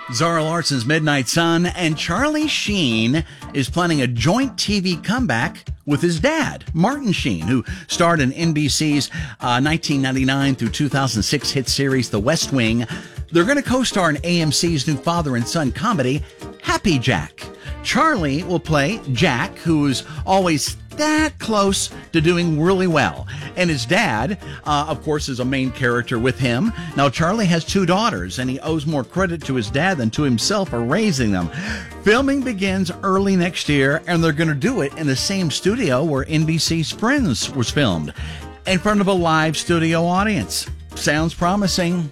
Zara Larson's Midnight Sun, and Charlie Sheen is planning a joint TV comeback with his dad, Martin Sheen, who starred in NBC's 1999 through 2006 hit series The West Wing. They're going to co-star in AMC's new father and son comedy, Happy Jack. Charlie will play Jack, who's always that close to doing really well. And his dad, of course, is a main character with him. Now, Charlie has two daughters, and he owes more credit to his dad than to himself for raising them. Filming begins early next year, and they're going to do it in the same studio where NBC's Friends was filmed, in front of a live studio audience. Sounds promising.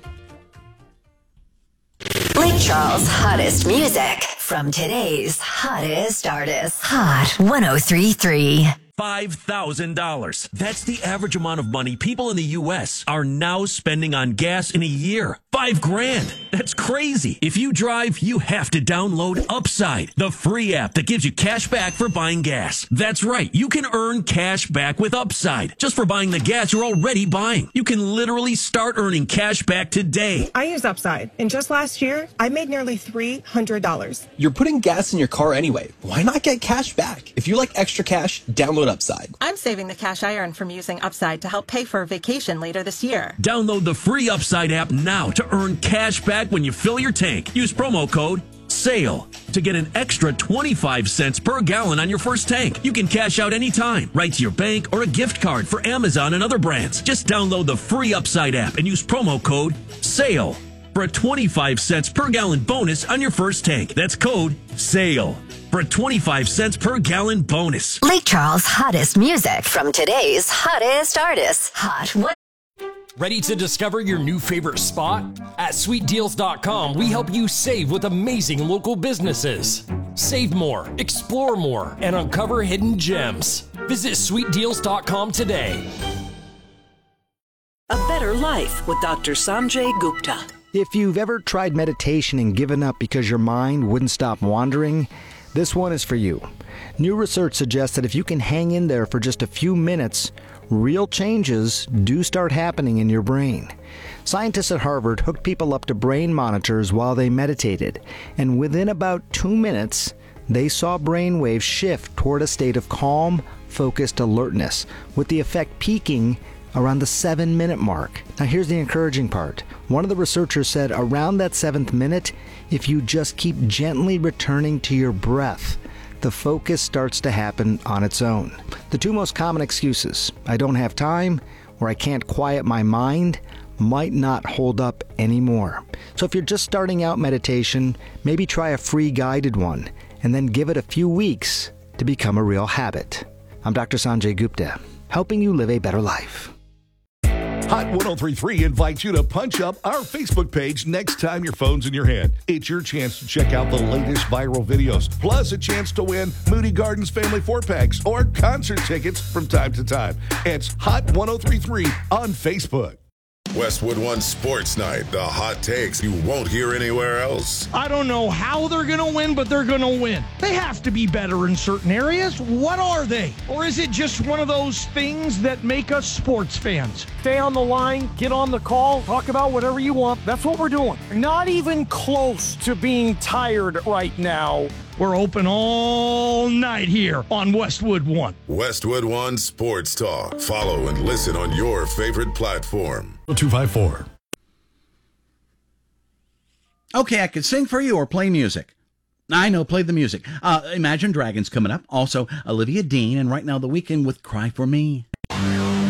Lake Charles' hottest music from today's hottest artists. Hot 103.3. $5,000. That's the average amount of money people in the U.S. are now spending on gas in a year. $5,000. That's crazy. If you drive, you have to download Upside, the free app that gives you cash back for buying gas. That's right. You can earn cash back with Upside just for buying the gas you're already buying. You can literally start earning cash back today. I use Upside, and just last year, I made nearly $300. You're putting gas in your car anyway. Why not get cash back? If you like extra cash, download Upside. I'm saving the cash I earn from using Upside to help pay for a vacation later this year. Download the free Upside app now to earn cash back when you fill your tank. Use promo code SALE to get an extra 25 cents per gallon on your first tank. You can cash out anytime, right to your bank or a gift card for Amazon and other brands. Just download the free Upside app and use promo code SALE for a 25 cents per gallon bonus on your first tank. That's code SALE for a 25 cents per gallon bonus. Lake Charles' hottest music from today's hottest artists. Hot One. Ready to discover your new favorite spot? At sweetdeals.com, we help you save with amazing local businesses. Save more, explore more, and uncover hidden gems. Visit sweetdeals.com today. A Better Life with Dr. Sanjay Gupta. If you've ever tried meditation and given up because your mind wouldn't stop wandering, this one is for you. New research suggests that if you can hang in there for just a few minutes, real changes do start happening in your brain. Scientists at Harvard hooked people up to brain monitors while they meditated, and within about 2 minutes, they saw brain waves shift toward a state of calm, focused alertness, with the effect peaking around the 7-minute mark. Now here's the encouraging part. One of the researchers said around that 7th minute, if you just keep gently returning to your breath, the focus starts to happen on its own. The two most common excuses, I don't have time or I can't quiet my mind, might not hold up anymore. So if you're just starting out meditation, maybe try a free guided one and then give it a few weeks to become a real habit. I'm Dr. Sanjay Gupta, helping you live a better life. Hot 103.3 invites you to punch up our Facebook page next time your phone's in your hand. It's your chance to check out the latest viral videos, plus a chance to win Moody Gardens Family 4-packs or concert tickets from time to time. It's Hot 103.3 on Facebook. Westwood One Sports Night, the hot takes you won't hear anywhere else. I don't know how they're going to win, but they're going to win. They have to be better in certain areas. What are they? Or is it just one of those things that make us sports fans? Stay on the line, get on the call, talk about whatever you want. That's what we're doing. Not even close to being tired right now. We're open all night here on Westwood One. Westwood One Sports Talk. Follow and listen on your favorite platform. 254. Okay, I could sing for you or play music. I know, play the music. Imagine Dragons coming up. Also, Olivia Dean, and right now The Weeknd with Cry For Me.